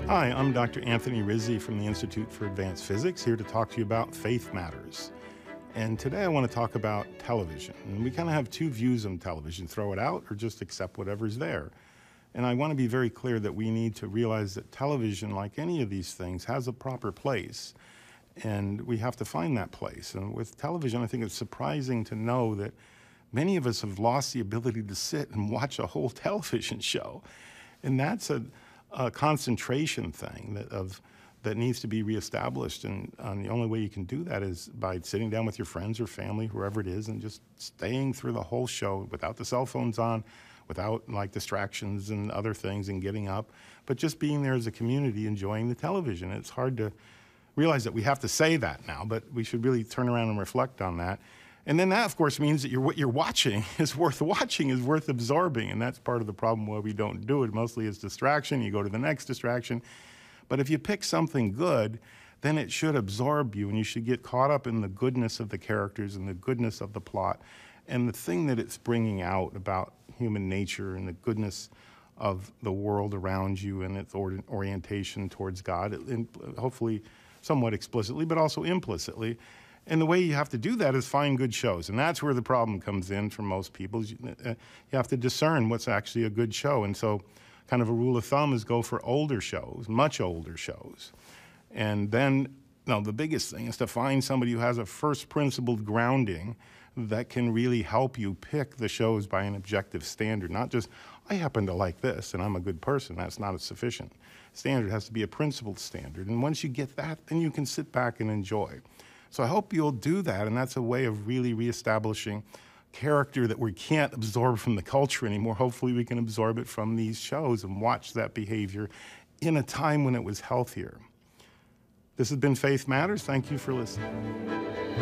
Hi, I'm Dr. Anthony Rizzi from the Institute for Advanced Physics, here to talk to you about Faith Matters. And today I want to talk about television. And we kind of have two views on television, throw it out or just accept whatever's there. And I want to be very clear that we need to realize that television, like any of these things, has a proper place. And we have to find that place. And with television, I think it's surprising to know that many of us have lost the ability to sit and watch a whole television show. And that's a concentration thing that needs to be reestablished. And the only way you can do that is by sitting down with your friends or family, whoever it is, and just staying through the whole show without the cell phones on, without like distractions and other things and getting up, but just being there as a community enjoying the television. It's hard to realize that we have to say that now, but we should really turn around and reflect on that. And then that, of course, means that what you're watching, is worth absorbing. And that's part of the problem why we don't do it. Mostly it's distraction. You go to the next distraction. But if you pick something good, then it should absorb you, and you should get caught up in the goodness of the characters and the goodness of the plot and the thing that it's bringing out about human nature and the goodness of the world around you and its orientation towards God, and hopefully somewhat explicitly, but also implicitly. And the way you have to do that is find good shows. And that's where the problem comes in for most people. You have to discern what's actually a good show. And so kind of a rule of thumb is go for older shows, much older shows. And then, the biggest thing is to find somebody who has a first principled grounding that can really help you pick the shows by an objective standard, not just, I happen to like this and I'm a good person. That's not a sufficient standard. It has to be a principled standard. And once you get that, then you can sit back and enjoy. So I hope you'll do that, and that's a way of really reestablishing character that we can't absorb from the culture anymore. Hopefully we can absorb it from these shows and watch that behavior in a time when it was healthier. This has been Faith Matters. Thank you for listening.